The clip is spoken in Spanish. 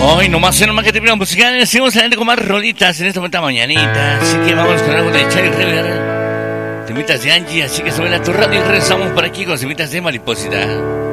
Hoy nomás que terminamos musical, seguimos adelante con más rolitas en esta momento mañanita. Así que vamos con algo de Charlie River, temitas de Angie, así que sube a tu radio y regresamos por aquí con temitas de Mariposita.